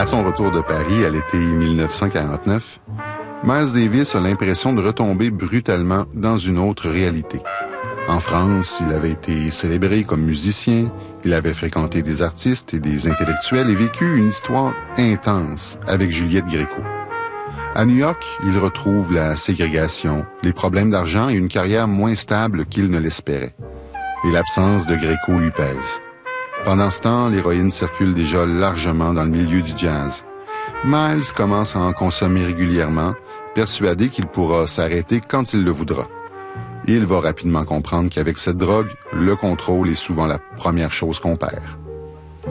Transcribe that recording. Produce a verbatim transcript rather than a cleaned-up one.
À son retour de Paris à l'été mille neuf cent quarante-neuf, Miles Davis a l'impression de retomber brutalement dans une autre réalité. En France, il avait été célébré comme musicien, il avait fréquenté des artistes et des intellectuels et vécu une histoire intense avec Juliette Gréco. À New York, il retrouve la ségrégation, les problèmes d'argent et une carrière moins stable qu'il ne l'espérait. Et l'absence de Gréco lui pèse. Pendant ce temps, l'héroïne circule déjà largement dans le milieu du jazz. Miles commence à en consommer régulièrement, persuadé qu'il pourra s'arrêter quand il le voudra. Et il va rapidement comprendre qu'avec cette drogue, le contrôle est souvent la première chose qu'on perd.